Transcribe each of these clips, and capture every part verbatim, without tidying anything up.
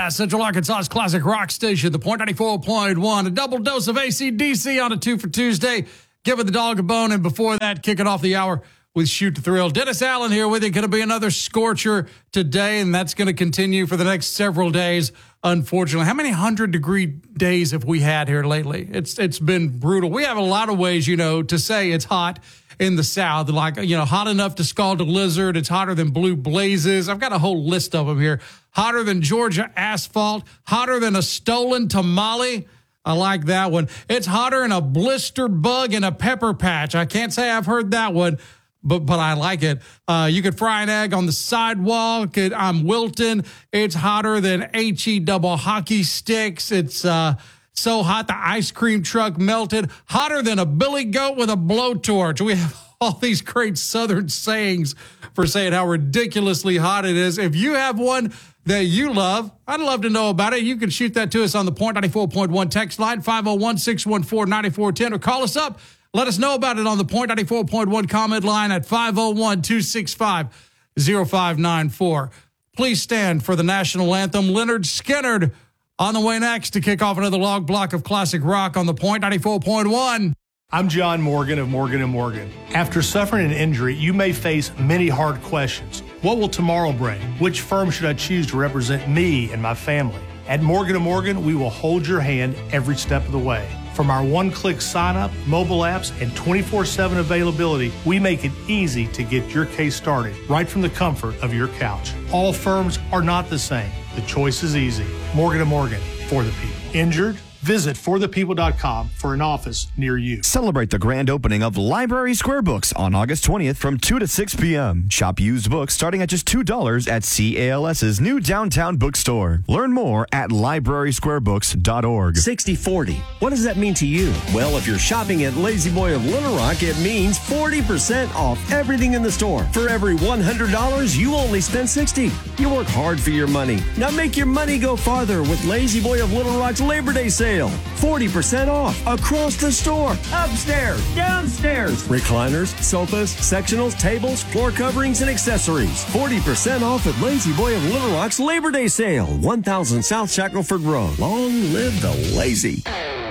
West, Central Arkansas's classic rock station, the Point ninety-four point one. A double dose of A C D C on a two for Tuesday. Giving the dog a bone, and before that, kicking off the hour with Shoot to Thrill. Dennis Allen here with you. Going to be another scorcher today, and that's going to continue for the next several days, unfortunately. How many hundred-degree days have we had here lately? It's It's been brutal. We have a lot of ways, you know, to say it's hot in the South, like, you know, hot enough to scald a lizard. It's hotter than blue blazes. I've got a whole list of them here. Hotter than Georgia asphalt. Hotter than a stolen tamale. I like that one. It's hotter than a blister bug in a pepper patch. I can't say I've heard that one, but but I like it. Uh, you could fry an egg on the sidewalk. It, I'm wilting. It's hotter than H E double hockey sticks. It's uh, so hot the ice cream truck melted. Hotter than a billy goat with a blowtorch. We have all these great Southern sayings for saying how ridiculously hot it is. If you have one that you love, I'd love to know about it. You can shoot that to us on the Point ninety-four point one text line, five oh one, six one four, nine four one oh, or call us up. Let us know about it on the Point ninety-four point one comment line at five oh one, two six five, oh five nine four. Please stand for the national anthem. Leonard Skinner on the way next to kick off another long block of classic rock on the Point ninety-four point one. I'm John Morgan of Morgan and Morgan. After suffering an injury, you may face many hard questions. What will tomorrow bring? Which firm should I choose to represent me and my family? At Morgan and Morgan, we will hold your hand every step of the way. From our one-click sign-up, mobile apps, and twenty-four seven availability, we make it easy to get your case started right from the comfort of your couch. All firms are not the same. The choice is easy. Morgan and Morgan, for the people. Injured? Visit for the people dot com for an office near you. Celebrate the grand opening of Library Square Books on August twentieth from two to six p.m. Shop used books starting at just two dollars at CALS's new downtown bookstore. Learn more at library square books dot org. sixty forty. What does that mean to you? Well, if you're shopping at Lazy Boy of Little Rock, it means forty percent off everything in the store. For every one hundred dollars, you only spend sixty dollars. You work hard for your money. Now make your money go farther with Lazy Boy of Little Rock's Labor Day sale. forty percent off across the store, upstairs, downstairs. Recliners, sofas, sectionals, tables, floor coverings, and accessories. forty percent off at Lazy Boy of Little Rock's Labor Day sale. one thousand South Shackelford Road. Long live the lazy.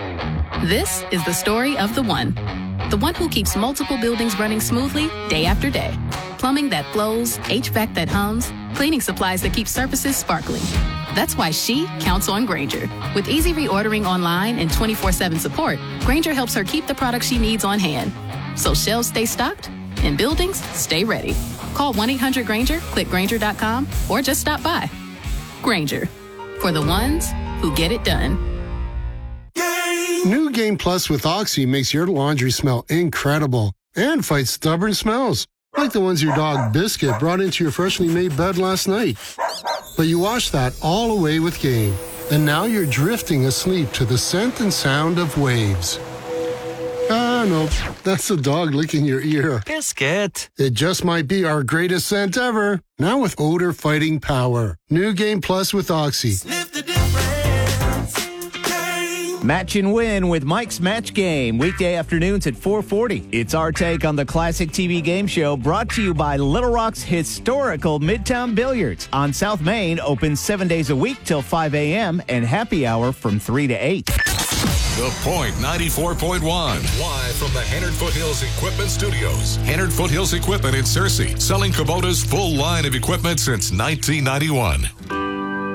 This is the story of the one. The one who keeps multiple buildings running smoothly day after day. Plumbing that flows, H V A C that hums, cleaning supplies that keep surfaces sparkling. That's why she counts on Grainger. With easy reordering online and twenty-four seven support, Grainger helps her keep the products she needs on hand. So shelves stay stocked and buildings stay ready. Call one eight hundred Grainger, click Grainger dot com, or just stop by. Grainger, for the ones who get it done. New Game Plus with Oxy makes your laundry smell incredible and fights stubborn smells, like the ones your dog Biscuit brought into your freshly made bed last night. But you washed that all away with Game, and now you're drifting asleep to the scent and sound of waves. Ah, no, that's the dog licking your ear. Biscuit. It just might be our greatest scent ever, now with odor-fighting power. New Game Plus with Oxy. Sniff the difference. Match and Win with Mike's Match Game, weekday afternoons at four forty. It's our take on the classic T V game show, brought to you by Little Rock's historical Midtown Billiards. On South Main, open seven days a week till five a.m. and happy hour from three to eight. The Point ninety-four point one. Live from the Hennard Foothills Equipment Studios. Hennard Foothills Equipment in Searcy, selling Kubota's full line of equipment since nineteen ninety-one.